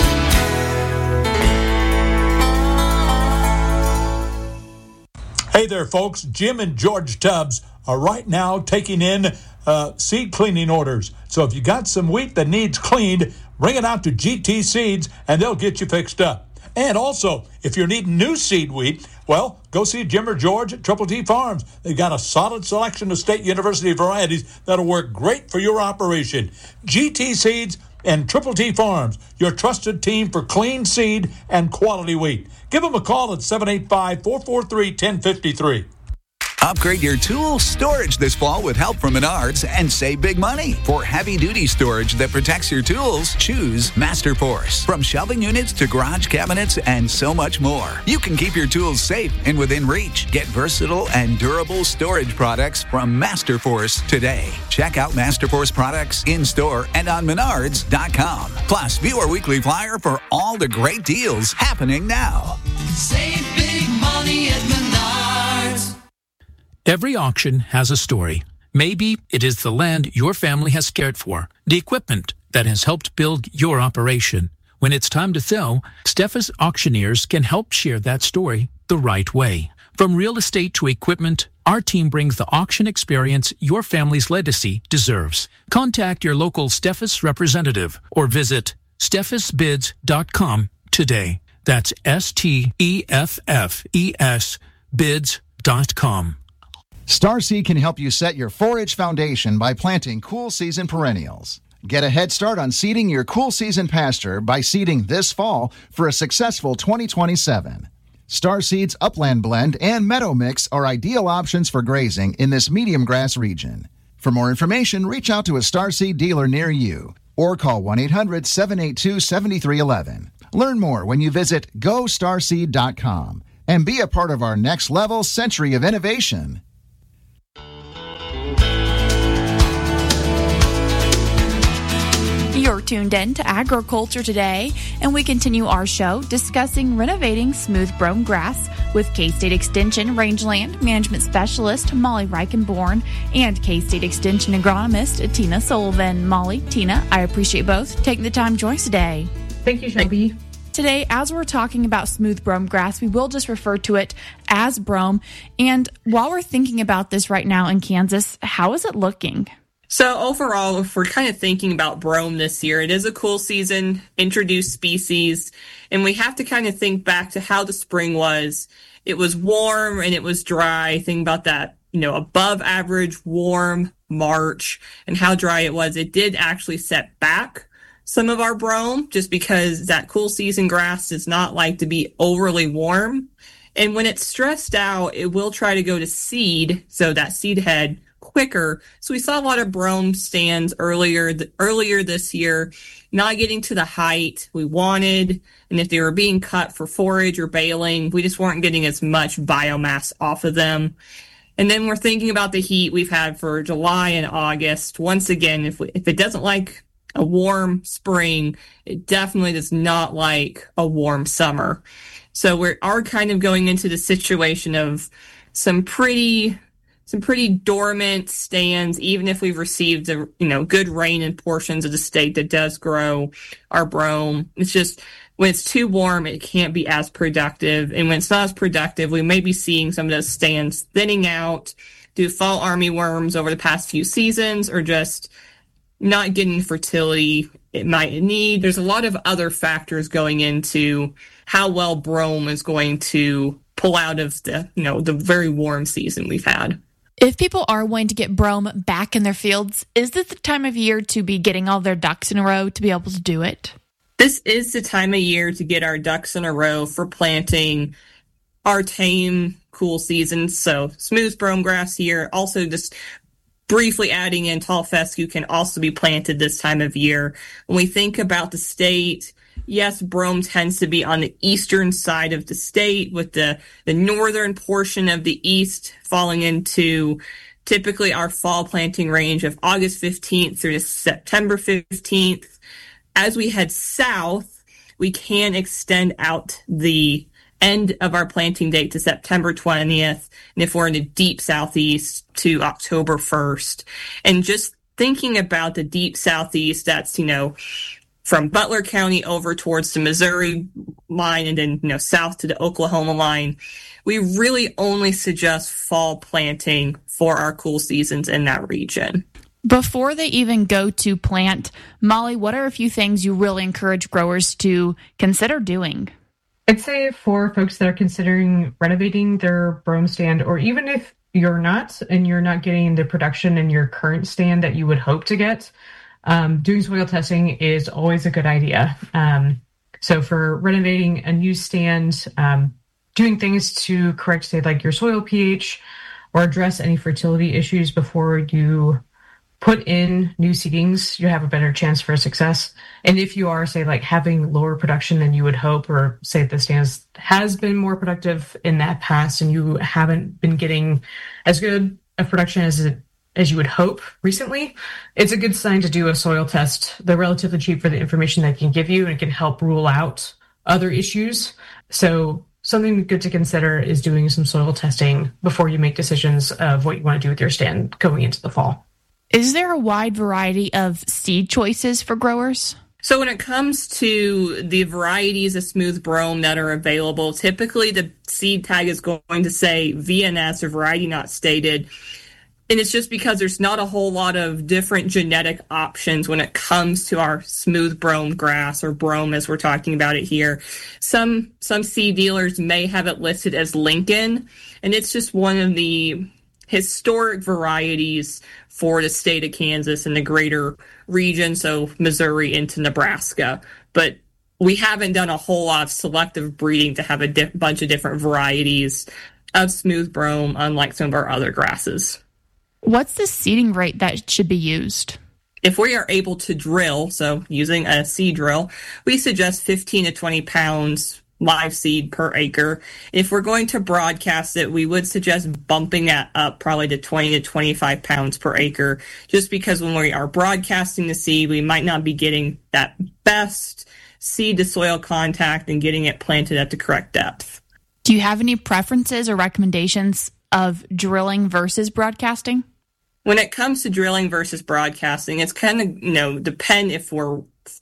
Hey there, folks. Jim and George Tubbs are right now taking in seed cleaning orders. So if you got some wheat that needs cleaned, bring it out to GT Seeds and they'll get you fixed up. And also, if you're needing new seed wheat, well, go see Jim or George at Triple T Farms. They've got a solid selection of State University varieties that'll work great for your operation. GT Seeds and Triple T Farms, your trusted team for clean seed and quality wheat. Give them a call at 785-443-1053. Upgrade your tool storage this fall with help from Menards and save big money. For heavy-duty storage that protects your tools, choose MasterForce. From shelving units to garage cabinets and so much more, you can keep your tools safe and within reach. Get versatile and durable storage products from MasterForce today. Check out MasterForce products in-store and on Menards.com. Plus, view our weekly flyer for all the great deals happening now. Save big money at Menards. Every auction has a story. Maybe it is the land your family has cared for, the equipment that has helped build your operation. When it's time to sell, Steffes Auctioneers can help share that story the right way. From real estate to equipment, our team brings the auction experience your family's legacy deserves. Contact your local Steffes representative or visit steffesbids.com today. That's STEFFES bids.com. Starseed can help you set your forage foundation by planting cool season perennials. Get a head start on seeding your cool season pasture by seeding this fall for a successful 2027. Starseed's Upland Blend and Meadow Mix are ideal options for grazing in this medium grass region. For more information, reach out to a Starseed dealer near you or call 1-800-782-7311. Learn more when you visit GoStarseed.com and be a part of our next level century of innovation. You're tuned in to Agriculture Today, and we continue our show discussing renovating smooth brome grass with K-State Extension Rangeland Management Specialist Molly Reichenborn and K-State Extension Agronomist Tina Sullivan. Molly, Tina, I appreciate both taking the time to join us today. Thank you, Shelby. Today, as we're talking about smooth brome grass, we will just refer to it as brome. And while we're thinking about this right now in Kansas, how is it looking? So overall, if we're kind of thinking about brome this year, it is a cool season, introduced species, and we have to kind of think back to how the spring was. It was warm and it was dry. Think about that, above average warm March and how dry it was. It did actually set back some of our brome just because that cool season grass does not like to be overly warm. And when it's stressed out, it will try to go to seed, so that seed head, quicker. So we saw a lot of brome stands earlier this year, not getting to the height we wanted. And if they were being cut for forage or baling, we just weren't getting as much biomass off of them. And then we're thinking about the heat we've had for July and August. Once again, if it doesn't like a warm spring, it definitely does not like a warm summer. So we are kind of going into the situation of some pretty dormant stands, even if we've received good rain in portions of the state that does grow our brome. It's just when it's too warm, it can't be as productive. And when it's not as productive, we may be seeing some of those stands thinning out due to fall armyworms over the past few seasons, or just not getting fertility it might need. There's a lot of other factors going into how well brome is going to pull out of the very warm season we've had. If people are wanting to get brome back in their fields, is this the time of year to be getting all their ducks in a row to be able to do it? This is the time of year to get our ducks in a row for planting our tame cool seasons. So smooth brome grass here. Also just briefly adding in tall fescue can also be planted this time of year. When we think about the state, yes, brome tends to be on the eastern side of the state, with the northern portion of the east falling into typically our fall planting range of August 15th through to September 15th. As we head south, we can extend out the end of our planting date to September 20th, and if we're in the deep southeast, to October 1st. And just thinking about the deep southeast, that's, from Butler County over towards the Missouri line and then, south to the Oklahoma line, we really only suggest fall planting for our cool seasons in that region. Before they even go to plant, Molly, what are a few things you really encourage growers to consider doing? I'd say for folks that are considering renovating their brome stand, or even if you're not and you're not getting the production in your current stand that you would hope to get, doing soil testing is always a good idea. So for renovating a new stand, doing things to correct, say, like your soil pH or address any fertility issues before you put in new seedings, you have a better chance for success. And if you are, say, like having lower production than you would hope, or say the stand has been more productive in that past and you haven't been getting as good a production as you would hope recently, it's a good sign to do a soil test. They're relatively cheap for the information they can give you, and it can help rule out other issues. So something good to consider is doing some soil testing before you make decisions of what you want to do with your stand going into the fall. Is there a wide variety of seed choices for growers? So when it comes to the varieties of smooth brome that are available, typically the seed tag is going to say VNS or variety not stated. And it's just because there's not a whole lot of different genetic options when it comes to our smooth brome grass, or brome as we're talking about it here. Some seed dealers may have it listed as Lincoln, and it's just one of the historic varieties for the state of Kansas and the greater region, so Missouri into Nebraska. But we haven't done a whole lot of selective breeding to have a bunch of different varieties of smooth brome, unlike some of our other grasses. What's the seeding rate that should be used? If we are able to drill, so using a seed drill, we suggest 15 to 20 pounds live seed per acre. If we're going to broadcast it, we would suggest bumping that up probably to 20 to 25 pounds per acre, just because when we are broadcasting the seed, we might not be getting that best seed to soil contact and getting it planted at the correct depth. Do you have any preferences or recommendations of drilling versus broadcasting? When it comes to drilling versus broadcasting, it's kind of, depend if we're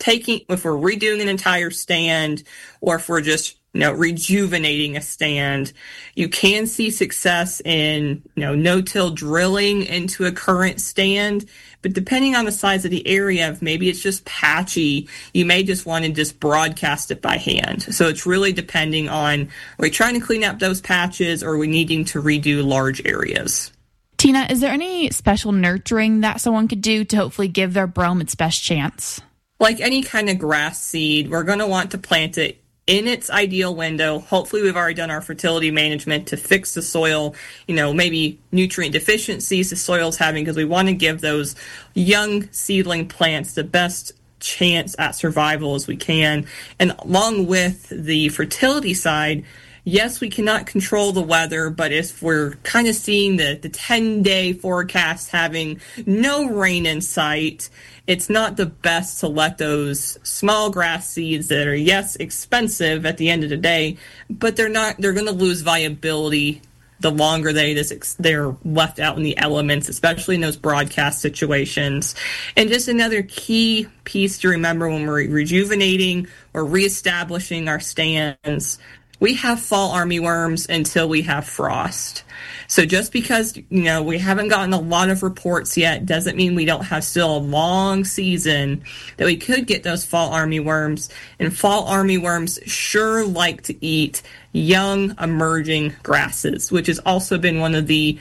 redoing an entire stand or if we're just, rejuvenating a stand. You can see success in, no-till drilling into a current stand, but depending on the size of the area, if maybe it's just patchy, you may just want to just broadcast it by hand. So it's really depending on, are we trying to clean up those patches or are we needing to redo large areas? Tina, is there any special nurturing that someone could do to hopefully give their brome its best chance? Like any kind of grass seed, we're going to want to plant it in its ideal window. Hopefully we've already done our fertility management to fix the soil, maybe nutrient deficiencies the soil's having, because we want to give those young seedling plants the best chance at survival as we can. And along with the fertility side, yes, we cannot control the weather, but if we're kind of seeing the 10-day forecast having no rain in sight, it's not the best to let those small grass seeds that are, yes, expensive at the end of the day, but they're going to lose viability the longer they're left out in the elements, especially in those broadcast situations. And just another key piece to remember when we're rejuvenating or reestablishing our stands, we have fall armyworms until we have frost. So just because, we haven't gotten a lot of reports yet doesn't mean we don't have still a long season that we could get those fall armyworms. And fall armyworms sure like to eat young emerging grasses, which has also been one of the,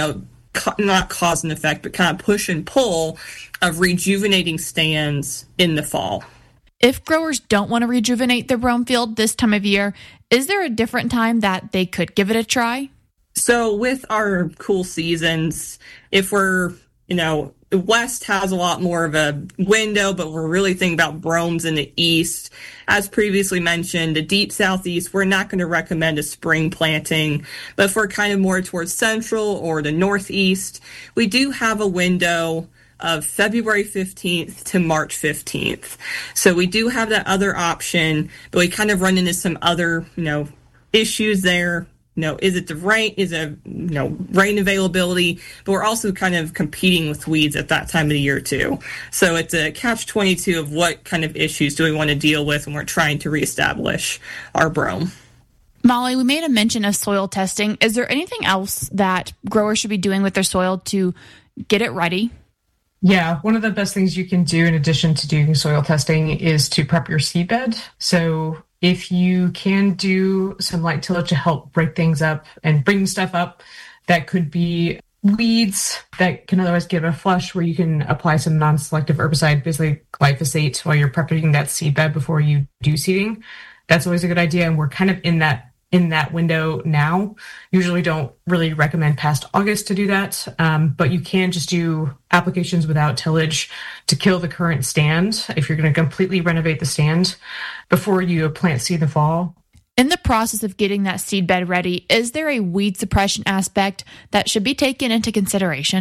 not cause and effect, but kind of push and pull of rejuvenating stands in the fall. If growers don't want to rejuvenate their brome field this time of year, is there a different time that they could give it a try? So with our cool seasons, if we're, the west has a lot more of a window, but we're really thinking about bromes in the east. As previously mentioned, the deep southeast, we're not going to recommend a spring planting. But if we're kind of more towards central or the northeast, we do have a window of February 15th to March 15th. So we do have that other option, but we kind of run into some other, issues there. Is it the rain? Is it, rain availability? But we're also kind of competing with weeds at that time of the year too. So it's a catch-22 of what kind of issues do we want to deal with when we're trying to reestablish our brome. Molly, we made a mention of soil testing. Is there anything else that growers should be doing with their soil to get it ready? Yeah, one of the best things you can do in addition to doing soil testing is to prep your seedbed. So if you can do some light tillage to help break things up and bring stuff up, that could be weeds that can otherwise give a flush, where you can apply some non-selective herbicide, basically glyphosate, while you're prepping that seedbed before you do seeding. That's always a good idea, and we're kind of in that window now. Usually don't really recommend past August to do that, but you can just do applications without tillage to kill the current stand if you're going to completely renovate the stand before you plant seed in the fall. In the process of getting that seed bed ready, is there a weed suppression aspect that should be taken into consideration?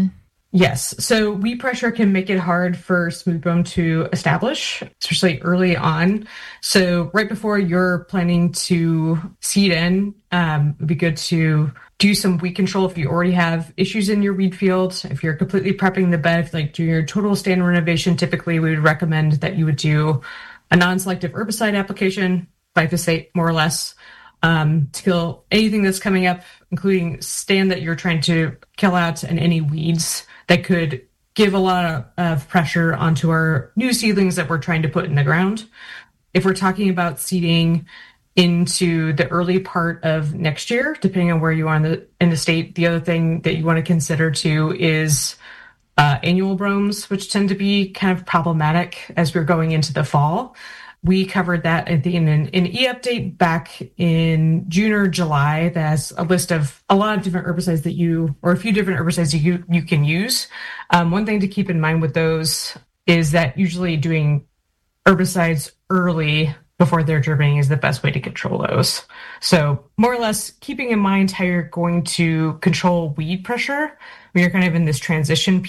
Yes. So weed pressure can make it hard for smooth brome to establish, especially early on. So right before you're planning to seed in, it'd be good to do some weed control if you already have issues in your weed field. If you're completely prepping the bed, like doing your total stand renovation, typically we would recommend that you would do a non-selective herbicide application, glyphosate more or less, to kill anything that's coming up, including stand that you're trying to kill out and any weeds that could give a lot of pressure onto our new seedlings that we're trying to put in the ground. If we're talking about seeding into the early part of next year, depending on where you are in the state, the other thing that you want to consider too is annual bromes, which tend to be kind of problematic as we're going into the fall. We covered that in an e-update back in June or July. That has a list of a lot of different herbicides or a few different herbicides you can use. One thing to keep in mind with those is that usually doing herbicides early before they're germinating is the best way to control those. So more or less keeping in mind how you're going to control weed pressure when you're kind of in this transition